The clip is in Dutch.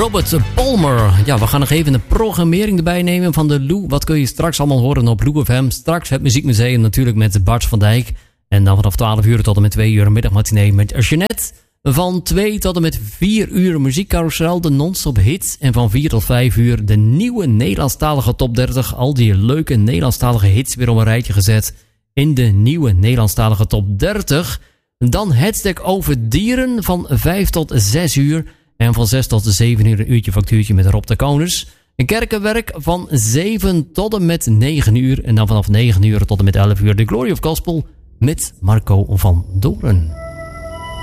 Robert Palmer. Ja, we gaan nog even de programmering erbij nemen van de Lou. Wat kun je straks allemaal horen op Lou FM? Straks het Muziekmuseum natuurlijk met Bart van Dijk. En dan vanaf 12 uur tot en met 2 uur middagmatinee met Jeanette. Van 2 tot en met 4 uur muziekcarousel, de non-stop hits. En van 4 tot 5 uur de nieuwe Nederlandstalige top 30. Al die leuke Nederlandstalige hits weer op een rijtje gezet in de nieuwe Nederlandstalige top 30. Dan Hashtag over dieren van 5 tot 6 uur. En van 6 tot 7 uur een uurtje factuurtje met Rob de Koners. Een kerkenwerk van 7 tot en met 9 uur. En dan vanaf 9 uur tot en met 11 uur de Glory of Gospel met Marco van Doorn.